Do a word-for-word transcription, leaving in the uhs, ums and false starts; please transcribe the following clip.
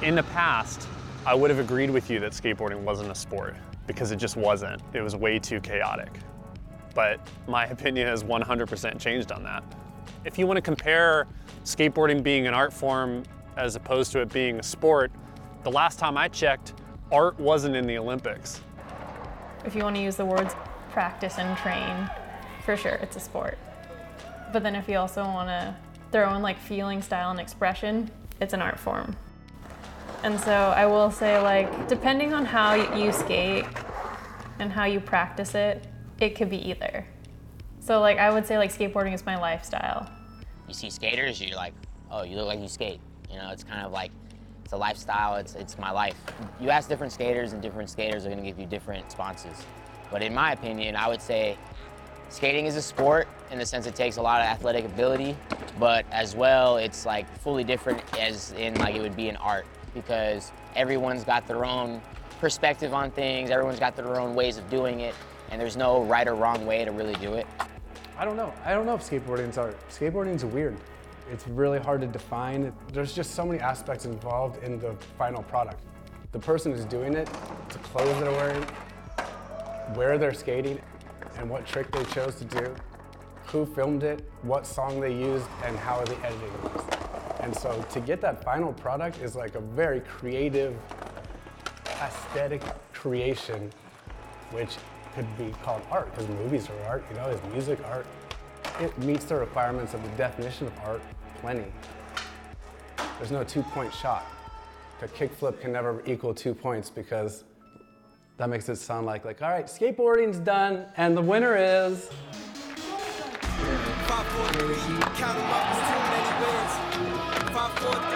In the past, I would have agreed with you that skateboarding wasn't a sport because it just wasn't. It was way too chaotic. But my opinion has one hundred percent changed on that. If you want to compare skateboarding being an art form as opposed to it being a sport, the last time I checked, art wasn't in the Olympics. If you want to use the words practice and train, for sure it's a sport. But then if you also want to throw in like feeling, style, and expression, it's an art form. And so I will say, like, depending on how you skate and how you practice it, it could be either. So like I would say like skateboarding is my lifestyle. You see skaters, you're like, oh, you look like you skate. You know, it's kind of like, it's a lifestyle, it's, it's my life. You ask different skaters and different skaters are gonna give you different responses. But in my opinion, I would say skating is a sport in the sense it takes a lot of athletic ability, but as well, it's like fully different as in like it would be an art because everyone's got their own perspective on things, everyone's got their own ways of doing it, and there's no right or wrong way to really do it. I don't know. I don't know if skateboarding's art. Skateboarding's weird. It's really hard to define. There's just so many aspects involved in the final product. The person who's doing it, the clothes they're wearing, where they're skating, and what trick they chose to do, who filmed it, what song they used, and how the editing was. And so to get that final product is like a very creative, aesthetic creation, which could be called art, because movies are art, you know, is music art? It meets the requirements of the definition of art plenty. There's no two-point shot. A kickflip can never equal two points because that makes it sound like, like, all right, skateboarding's done, and the winner is... five, four, three, count 'em up, it's too many wins. five, four,